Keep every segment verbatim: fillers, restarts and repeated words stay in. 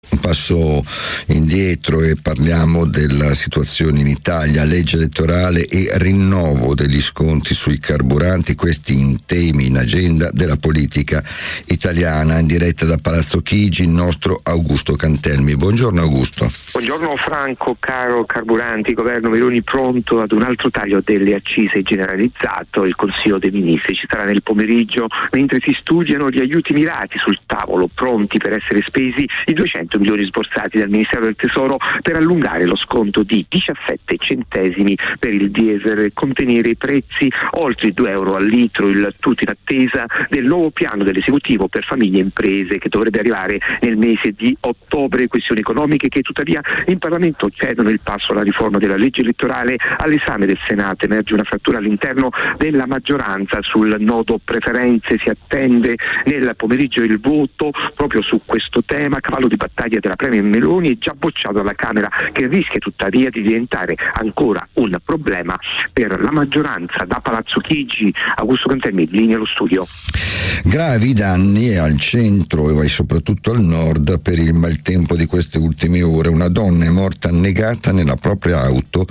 Un passo indietro e parliamo della situazione in Italia, legge elettorale e rinnovo degli sconti sui carburanti, questi temi in agenda della politica italiana. In diretta da Palazzo Chigi il nostro Augusto Cantelmi. Buongiorno Augusto. Buongiorno Franco, caro carburanti, governo Meloni pronto ad un altro taglio delle accise generalizzato. Il Consiglio dei Ministri ci sarà nel pomeriggio mentre si studiano gli aiuti mirati sul tavolo, pronti per essere spesi i duecento milioni sborsati dal Ministero del Tesoro per allungare lo sconto di diciassette centesimi per il diesel e contenere i prezzi oltre i due euro al litro, il tutto in attesa del nuovo piano dell'esecutivo per famiglie e imprese che dovrebbe arrivare nel mese di ottobre. Questioni economiche che tuttavia in Parlamento cedono il passo alla riforma della legge elettorale. All'esame del Senato emerge una frattura all'interno della maggioranza sul nodo preferenze. Si attende nel pomeriggio il voto proprio su questo tema, cavallo di battaglia della Premier Meloni, è già bocciato alla Camera, che rischia tuttavia di diventare ancora un problema per la maggioranza. Da Palazzo Chigi, Augusto Cantelmi, linea allo studio. Gravi danni al centro e soprattutto al nord per il maltempo di queste ultime ore. Una donna è morta annegata nella propria auto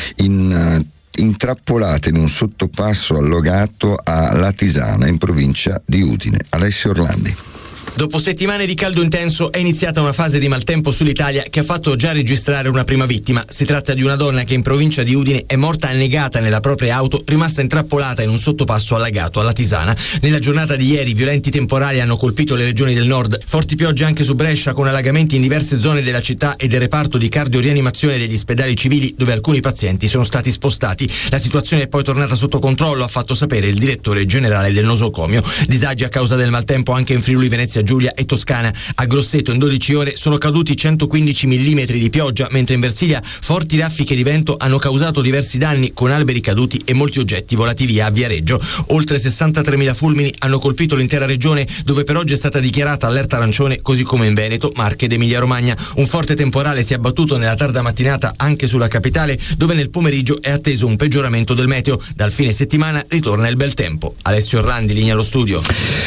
in intrappolata in un sottopasso allogato a Latisana in provincia di Udine. Alessio Orlandi. Dopo settimane di caldo intenso è iniziata una fase di maltempo sull'Italia che ha fatto già registrare una prima vittima. Si tratta di una donna che in provincia di Udine è morta annegata nella propria auto, rimasta intrappolata in un sottopasso allagato alla Tisana. Nella giornata di ieri violenti temporali hanno colpito le regioni del nord, forti piogge anche su Brescia con allagamenti in diverse zone della città e del reparto di cardiorianimazione degli ospedali civili dove alcuni pazienti sono stati spostati. La situazione è poi tornata sotto controllo, ha fatto sapere il direttore generale del nosocomio. Disagi a causa del maltempo anche in Friuli Venezia Giulia e Toscana. A Grosseto in dodici ore sono caduti centoquindici millimetri di pioggia, mentre in Versilia forti raffiche di vento hanno causato diversi danni con alberi caduti e molti oggetti volati via a Viareggio. Oltre sessantatremila fulmini hanno colpito l'intera regione, dove per oggi è stata dichiarata allerta arancione, così come in Veneto, Marche ed Emilia Romagna. Un forte temporale si è abbattuto nella tarda mattinata anche sulla capitale, dove nel pomeriggio è atteso un peggioramento del meteo. Dal fine settimana ritorna il bel tempo. Alessio Orlandi, linea allo studio.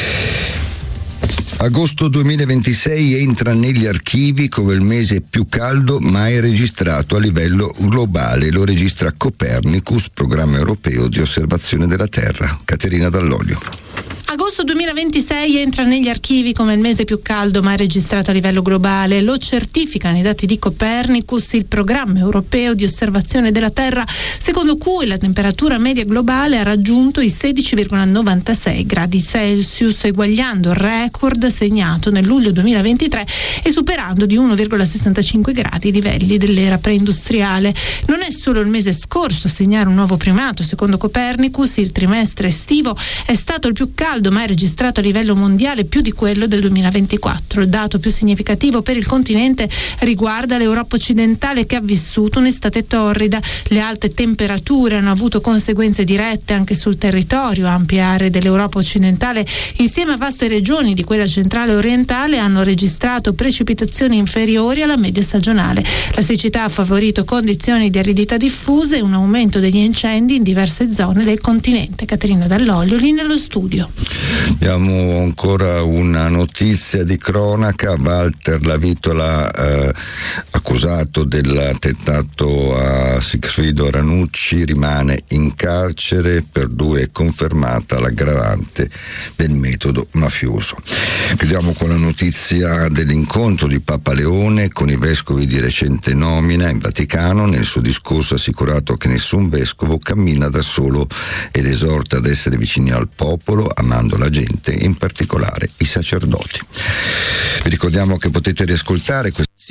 Agosto duemilaventisei entra negli archivi come il mese più caldo mai registrato a livello globale. Lo registra Copernicus, programma europeo di osservazione della Terra. Caterina Dall'Olio. Agosto duemilaventisei entra negli archivi come il mese più caldo mai registrato a livello globale. Lo certificano i dati di Copernicus, il programma europeo di osservazione della Terra, secondo cui la temperatura media globale ha raggiunto i sedici virgola novantasei gradi Celsius, eguagliando il record segnato nel luglio duemilaventitré e superando di uno virgola sessantacinque gradi i livelli dell'era preindustriale. Non è solo il mese scorso a segnare un nuovo primato. Secondo Copernicus, il trimestre estivo è stato il più caldo mai registrato a livello mondiale, più di quello del duemilaventiquattro. Il dato più significativo per il continente riguarda l'Europa occidentale, che ha vissuto un'estate torrida. Le alte temperature hanno avuto conseguenze dirette anche sul territorio. Ampie aree dell'Europa occidentale, insieme a vaste regioni di quella centrale e orientale, hanno registrato precipitazioni inferiori alla media stagionale. La siccità ha favorito condizioni di aridità diffuse e un aumento degli incendi in diverse zone del continente. Caterina Dall'Olio, linea allo studio. Abbiamo ancora una notizia di cronaca. Walter Lavitola, eh, accusato dell'attentato a Sigfrido Ranucci, rimane in carcere. Per due è confermata l'aggravante del metodo mafioso. Chiudiamo con la notizia dell'incontro di Papa Leone con i vescovi di recente nomina in Vaticano. Nel suo discorso ha assicurato che nessun vescovo cammina da solo ed esorta ad essere vicini al popolo, amando la gente, in particolare i sacerdoti. Vi ricordiamo che potete riascoltare questo